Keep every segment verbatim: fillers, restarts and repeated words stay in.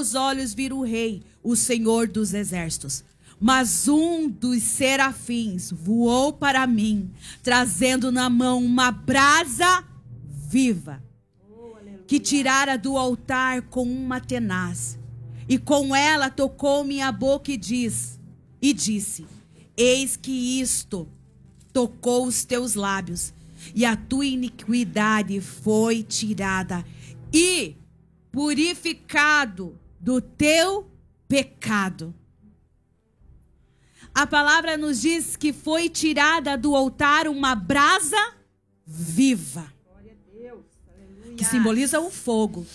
meus olhos viram o Rei, o Senhor dos Exércitos. Mas um dos serafins voou para mim, trazendo na mão uma brasa viva, que tirara do altar com uma tenaz. E com ela tocou minha boca e, diz, e disse: eis que isto tocou os teus lábios, e a tua iniquidade foi tirada, e purificado do teu pecado. A palavra nos diz que foi tirada do altar uma brasa viva, que simboliza o fogo.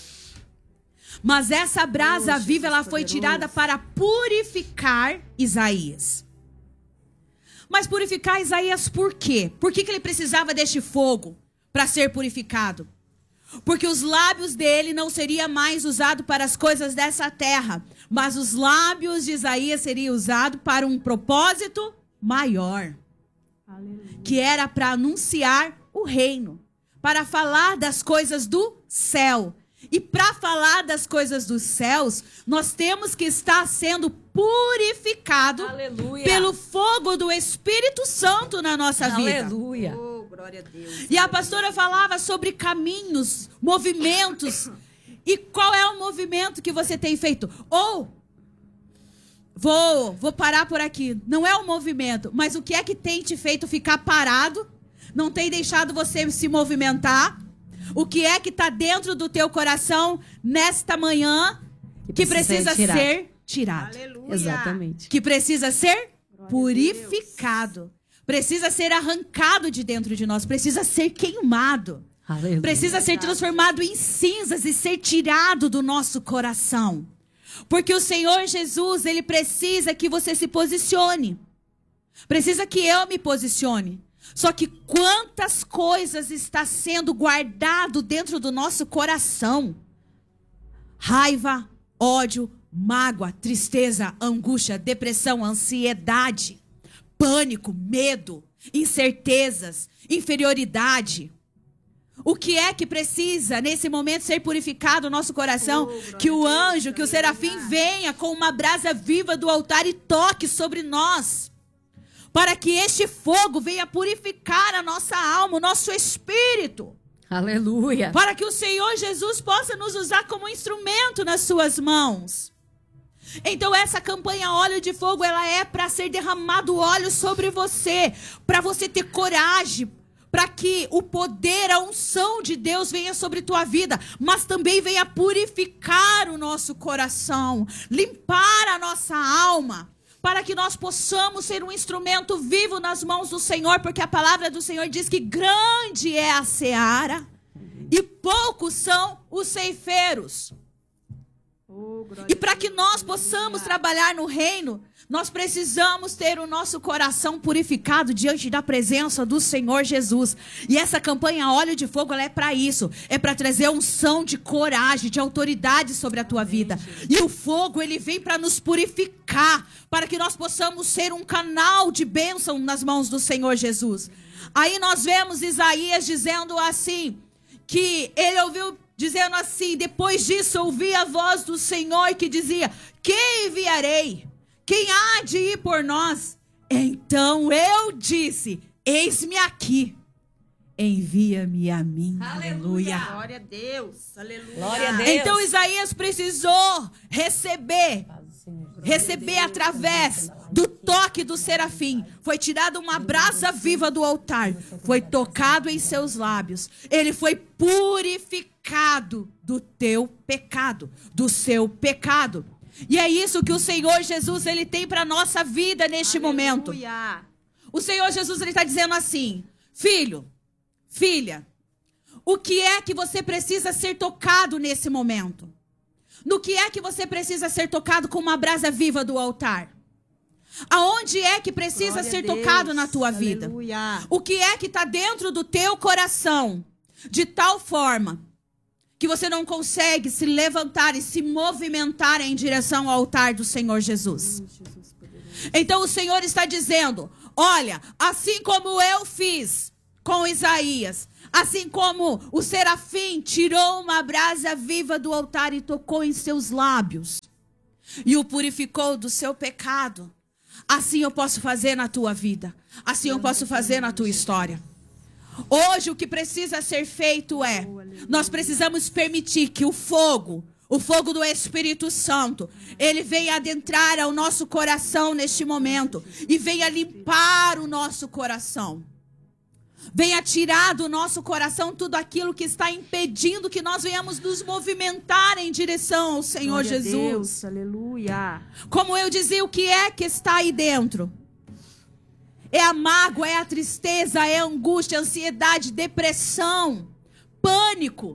Mas essa brasa Deus, viva, ela poderoso. foi tirada para purificar Isaías. Mas purificar Isaías por quê? Por que que ele precisava deste fogo para ser purificado? Porque os lábios dele não seriam mais usados para as coisas dessa terra, mas os lábios de Isaías seriam usados para um propósito maior, Aleluia. que era para anunciar o reino, para falar das coisas do céu. E para falar das coisas dos céus, nós temos que estar sendo purificado Aleluia. pelo fogo do Espírito Santo na nossa vida. Aleluia. Oh, glória a Deus. E a pastora falava sobre caminhos, movimentos. E qual é o movimento que você tem feito? Ou, vou, vou parar por aqui. Não é um movimento, mas o que é que tem te feito ficar parado? Não tem deixado você se movimentar? O que é que está dentro do teu coração nesta manhã que, Que precisa, precisa ser ser tirado? Aleluia. Exatamente. Que precisa ser purificado. Precisa ser arrancado de dentro de nós. Precisa ser queimado. Aleluia. Precisa ser transformado em cinzas e ser tirado do nosso coração. Porque o Senhor Jesus, Ele precisa que você se posicione. Precisa que eu me posicione. Só que quantas coisas está sendo guardado dentro do nosso coração? Raiva, ódio, mágoa, tristeza, angústia, depressão, ansiedade, pânico, medo, incertezas, inferioridade. O que é que precisa nesse momento ser purificado no nosso coração? Oh, que o glória a Deus, anjo, que o aleluia. serafim venha com uma brasa viva do altar e toque sobre nós. Para que este fogo venha purificar a nossa alma, o nosso espírito. Aleluia. Para que o Senhor Jesus possa nos usar como instrumento nas suas mãos. Então essa campanha Óleo de Fogo, ela é para ser derramado óleo sobre você. Para você ter coragem. Para que o poder, a unção de Deus venha sobre tua vida. Mas também venha purificar o nosso coração. Limpar a nossa alma. Para que nós possamos ser um instrumento vivo nas mãos do Senhor, porque a palavra do Senhor diz que grande é a seara e poucos são os ceifeiros. Oh, glória E para a que Deus, nós aleluia. possamos trabalhar no reino, nós precisamos ter o nosso coração purificado diante da presença do Senhor Jesus. E essa campanha Óleo de Fogo, ela é para isso. É para trazer unção de coragem, de autoridade sobre a tua vida. E o fogo, ele vem para nos purificar, para que nós possamos ser um canal de bênção nas mãos do Senhor Jesus. Aí nós vemos Isaías dizendo assim, que ele ouviu dizendo assim: depois disso ouvi a voz do Senhor que dizia: quem enviarei? Quem há de ir por nós? Então eu disse: eis-me aqui, envia-me a mim. Aleluia. Glória a Deus. Aleluia. Glória a Deus. Então Isaías precisou receber, receber através do toque do serafim. Foi tirada uma brasa viva do altar, foi tocado em seus lábios. Ele foi purificado do teu pecado, do seu pecado. E é isso que o Senhor Jesus, ele tem para a nossa vida neste momento. Aleluia. O Senhor Jesus, ele está dizendo assim: filho, filha, o que é que você precisa ser tocado nesse momento? No que é que você precisa ser tocado com uma brasa viva do altar? Aonde é que precisa Glória a ser Deus. tocado na tua vida? Aleluia. O que é que está dentro do teu coração? De tal forma que você não consegue se levantar e se movimentar em direção ao altar do Senhor Jesus. Então o Senhor está dizendo: olha, assim como eu fiz com Isaías, assim como o serafim tirou uma brasa viva do altar e tocou em seus lábios, e o purificou do seu pecado. Assim eu posso fazer na tua vida. Assim eu posso fazer na tua história. Hoje o que precisa ser feito é, nós precisamos permitir que o fogo, o fogo do Espírito Santo, ele venha adentrar ao nosso coração neste momento e venha limpar o nosso coração. Venha tirar do nosso coração tudo aquilo que está impedindo que nós venhamos nos movimentar em direção ao Senhor Glória a Jesus. Deus, aleluia. Como eu dizia, o que é que está aí dentro? É a mágoa, é a tristeza, é a angústia, a ansiedade, depressão, pânico.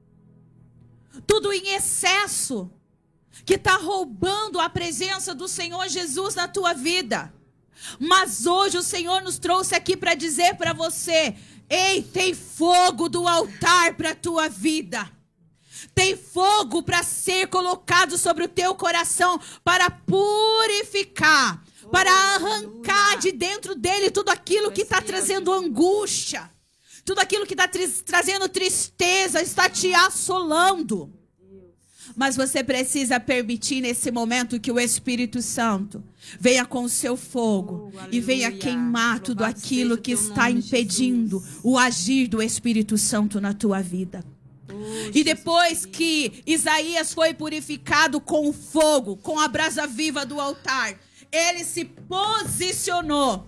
Tudo em excesso que está roubando a presença do Senhor Jesus na tua vida. Mas hoje o Senhor nos trouxe aqui para dizer para você: ei, tem fogo do altar para a tua vida. Tem fogo para ser colocado sobre o teu coração, para purificar, oh, para arrancar aleluia. De dentro dele tudo aquilo que está trazendo angústia, tudo aquilo que está trazendo tristeza, está te assolando. Mas você precisa permitir nesse momento que o Espírito Santo venha com o seu fogo oh, e venha queimar tudo Louvado aquilo que está impedindo Jesus. O agir do Espírito Santo na tua vida. Oh, e depois Jesus. Que Isaías foi purificado com o fogo, com a brasa viva do altar, ele se posicionou.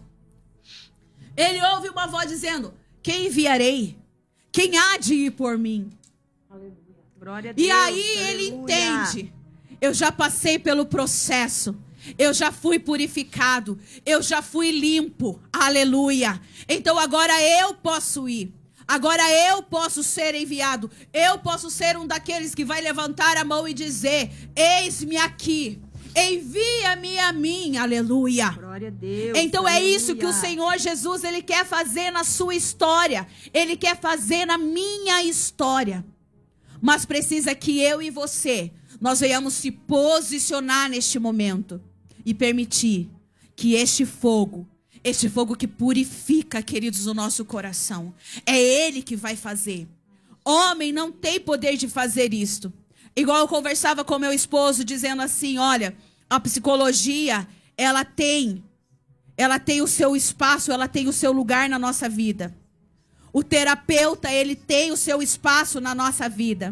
Ele ouve uma voz dizendo: quem enviarei? Quem há de ir por mim? Glória a Deus, e aí aleluia. Ele entende: eu já passei pelo processo, eu já fui purificado, eu já fui limpo, aleluia. Então agora eu posso ir, agora eu posso ser enviado, eu posso ser um daqueles que vai levantar a mão e dizer: eis-me aqui, envia-me a mim, aleluia. Glória a Deus, então aleluia. É isso que o Senhor Jesus, ele quer fazer na sua história, ele quer fazer na minha história. Mas precisa que eu e você, nós venhamos se posicionar neste momento e permitir que este fogo, este fogo que purifica, queridos, o nosso coração, é Ele que vai fazer. Homem não tem poder de fazer isto. Igual eu conversava com meu esposo, dizendo assim: olha, a psicologia, ela tem, ela tem o seu espaço, ela tem o seu lugar na nossa vida. O terapeuta, ele tem o seu espaço na nossa vida.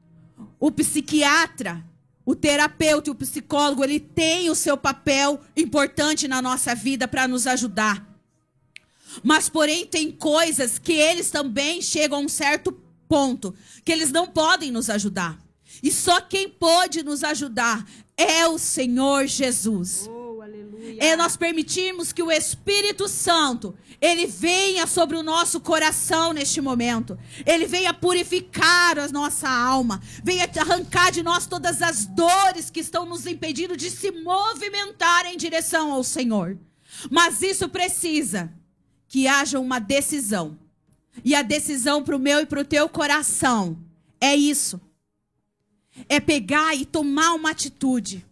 O psiquiatra, o terapeuta e o psicólogo, ele tem o seu papel importante na nossa vida para nos ajudar. Mas, porém, tem coisas que eles também chegam a um certo ponto, que eles não podem nos ajudar. E só quem pode nos ajudar é o Senhor Jesus. Oh, aleluia. É nós permitirmos que o Espírito Santo, ele venha sobre o nosso coração neste momento. Ele venha purificar a nossa alma. Venha arrancar de nós todas as dores que estão nos impedindo de se movimentar em direção ao Senhor. Mas isso precisa que haja uma decisão. E a decisão para o meu e para o teu coração é isso. É pegar e tomar uma atitude.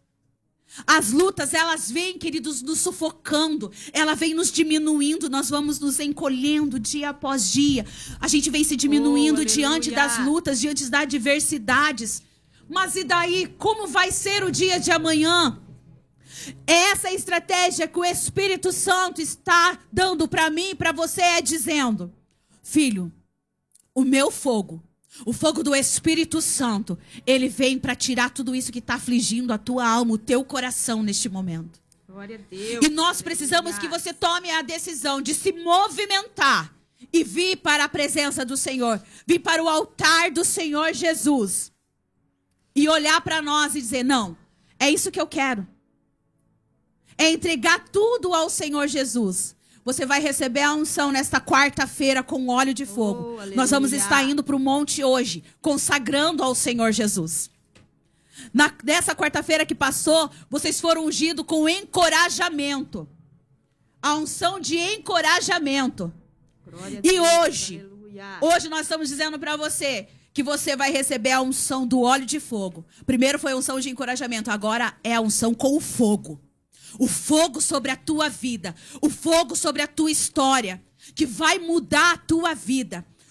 As lutas, elas vêm, queridos, nos sufocando. Ela vem nos diminuindo. Nós vamos nos encolhendo dia após dia. A gente vem se diminuindo oh, diante das lutas, diante das adversidades. Mas e daí? Como vai ser o dia de amanhã? Essa estratégia que o Espírito Santo está dando para mim e para você é dizendo: filho, o meu fogo, o fogo do Espírito Santo, ele vem para tirar tudo isso que está afligindo a tua alma, o teu coração neste momento. Glória a Deus. E nós precisamos que você tome a decisão de se movimentar e vir para a presença do Senhor, vir para o altar do Senhor Jesus e olhar para nós e dizer: não, é isso que eu quero. É entregar tudo ao Senhor Jesus. Você vai receber a unção nesta quarta-feira com óleo de fogo. Oh, nós vamos estar indo para o monte hoje, consagrando ao Senhor Jesus. Na, nessa quarta-feira que passou, vocês foram ungidos com encorajamento. A unção de encorajamento. Glória e Deus, hoje, aleluia. Hoje nós estamos dizendo para você que você vai receber a unção do óleo de fogo. Primeiro foi a unção de encorajamento, agora é a unção com o fogo. O fogo sobre a tua vida, o fogo sobre a tua história, que vai mudar a tua vida.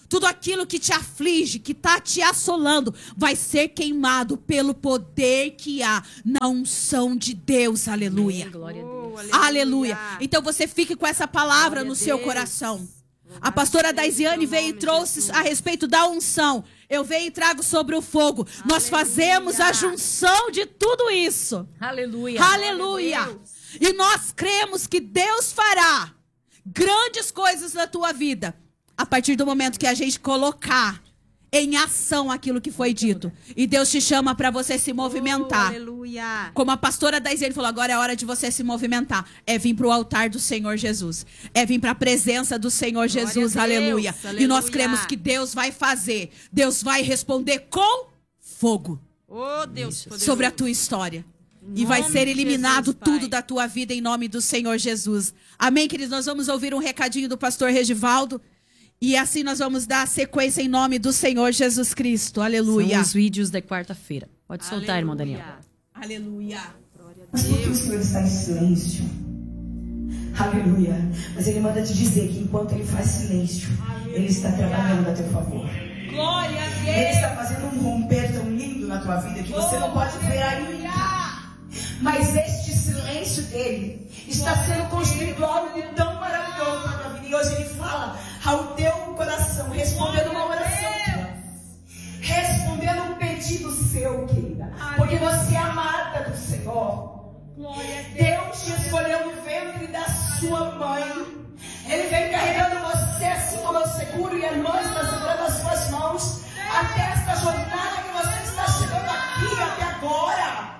tudo aquilo que te aflige, que está te assolando, vai ser queimado pelo poder que há na unção de Deus. Aleluia. Amém, glória a Deus. Oh, Aleluia. Então você fique com essa palavra Glória no a seu Deus. coração. A pastora Daisiane veio e trouxe a respeito da unção. Eu venho e trago sobre o fogo. Nós Aleluia. fazemos a junção de tudo isso. Aleluia. Aleluia. Glória a Deus. E nós cremos que Deus fará grandes coisas na tua vida a partir do momento que a gente colocar em ação aquilo que foi dito. E Deus te chama para você se Oh, movimentar. aleluia. Como a pastora Daisiane falou, agora é hora de você se movimentar. É vir para o altar do Senhor Jesus. É vir para a presença do Senhor Jesus. a Deus. Aleluia. Aleluia. E nós cremos que Deus vai fazer. Deus vai responder com fogo Oh, Deus poderoso. sobre a tua história. E Em vai nome ser de eliminado Jesus, Pai. tudo da tua vida em nome do Senhor Jesus. Amém, queridos? Nós vamos ouvir um recadinho do pastor Regivaldo. E assim nós vamos dar sequência em nome do Senhor Jesus Cristo. Aleluia. São os vídeos da quarta-feira. Pode soltar, irmão Daniel. Aleluia. Glória a Mas porque o Deus. Senhor está em silêncio. Aleluia. Mas Ele manda te dizer que enquanto Ele faz silêncio, Ele está trabalhando a teu favor. Glória a Ele está fazendo um romper tão lindo na tua vida que você não pode ver ainda. Mas este silêncio dele está sendo construído algo tão maravilhoso na tua vida. E hoje Ele fala ao teu coração, respondendo uma oração tua. Respondendo um pedido seu, querida. Porque você é amada do Senhor. Deus te escolheu no ventre da sua mãe. Ele vem carregando você assim como eu seguro e é nós está segurando as suas mãos até esta jornada que você está chegando aqui até agora.